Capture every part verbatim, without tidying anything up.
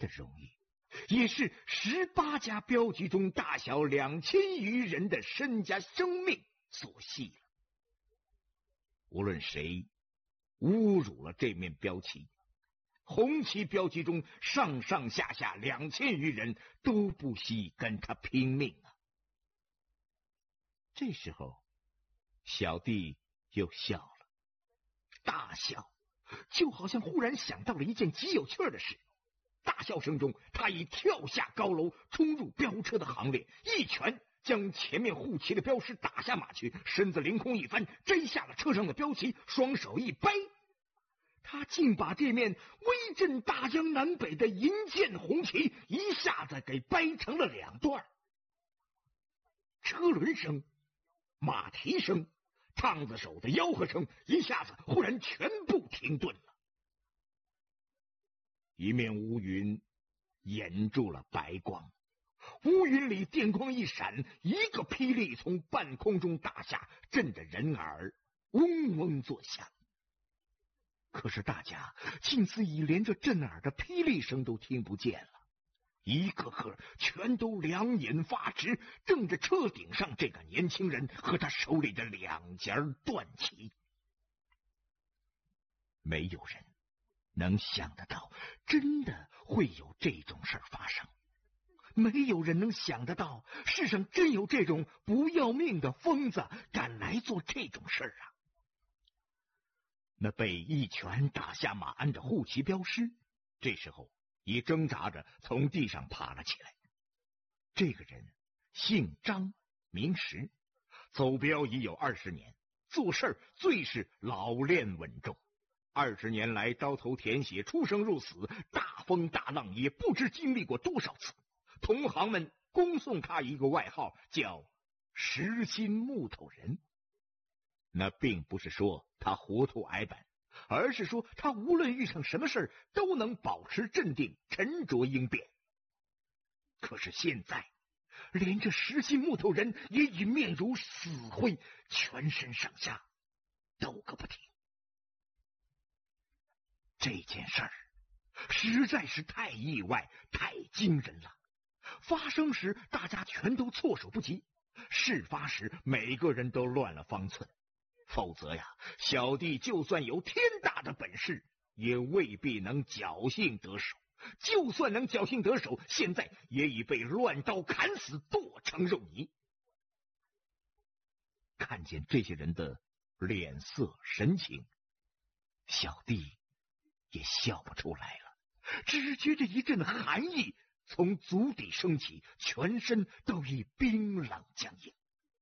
的荣誉，也是十八家镖局中大小两千余人的身家生命所系了。无论谁侮辱了这面标旗，红旗镖局中上上下下两千余人都不惜跟他拼命啊！这时候，小弟又笑了，大笑，就好像忽然想到了一件极有趣的事。大笑声中，他已跳下高楼，冲入镖车的行列，一拳将前面护旗的镖师打下马去，身子凌空一翻，摘下了车上的镖旗，双手一掰，他竟把这面威震大江南北的银箭红旗一下子给掰成了两段。车轮声、马蹄声、趟子手的吆喝声一下子忽然全部停顿了。一面乌云掩住了白光，乌云里电光一闪，一个霹雳从半空中打下，震得人耳嗡嗡作响。可是大家竟似已连这震耳的霹雳声都听不见了，一个个全都两眼发直，瞪着车顶上这个年轻人和他手里的两截断旗。没有人能想得到真的会有这种事儿发生，没有人能想得到世上真有这种不要命的疯子敢来做这种事儿啊！那被一拳打下马鞍的护旗镖师，这时候已挣扎着从地上爬了起来。这个人姓张名石，走镖已有二十年，做事最是老练稳重。二十年来刀头舔血，出生入死，大风大浪也不知经历过多少次。同行们恭送他一个外号，叫实心木头人。那并不是说他糊涂矮板，而是说他无论遇上什么事都能保持镇定，沉着应变。可是现在连这实心木头人也已面如死灰，全身上下抖个不停。这件事儿实在是太意外，太惊人了。发生时大家全都措手不及，事发时每个人都乱了方寸。否则呀，小弟就算有天大的本事，也未必能侥幸得手。就算能侥幸得手，现在也已被乱刀砍死，剁成肉泥。看见这些人的脸色神情，小弟也笑不出来了，只觉着一阵寒意从足底升起，全身都已冰冷僵硬。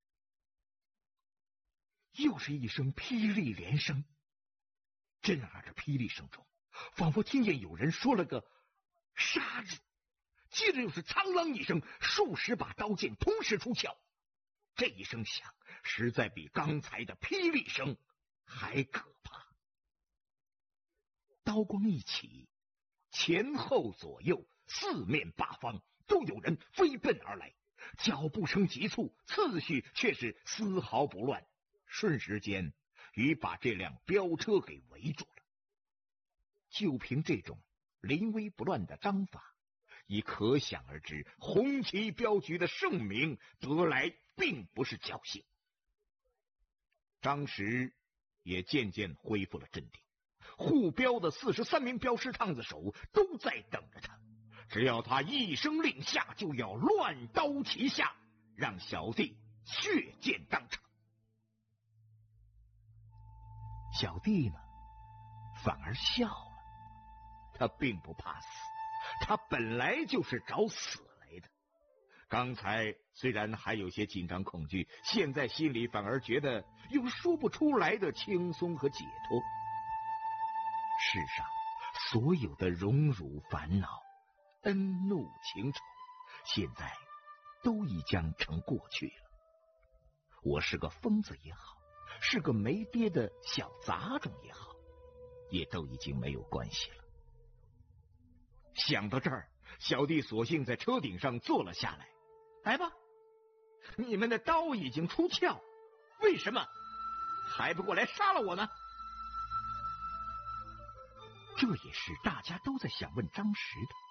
又是一声霹雳连声，震耳的霹雳声中，仿佛听见有人说了个杀字，接着又是苍啷一声，数十把刀剑同时出鞘。这一声响，实在比刚才的霹雳声还可怕。刀光一起，前后左右四面八方都有人飞奔而来，脚步声急促，次序却是丝毫不乱，瞬时间已把这辆飙车给围住了。就凭这种临危不乱的章法，已可想而知，红旗镖局的盛名得来并不是侥幸。张石也渐渐恢复了镇定，护镖的四十三名镖师趟子手都在等着他，只要他一声令下，就要乱刀齐下，让小弟血溅当场。小弟呢，反而笑了。他并不怕死，他本来就是找死来的。刚才虽然还有些紧张恐惧，现在心里反而觉得有说不出来的轻松和解脱。世上所有的荣辱烦恼、恩怒情仇，现在都已将成过去了。我是个疯子也好，是个没爹的小杂种也好，也都已经没有关系了。想到这儿，小弟索性在车顶上坐了下来。来吧，你们的刀已经出鞘，为什么还不过来杀了我呢？这也是大家都在想问张石的。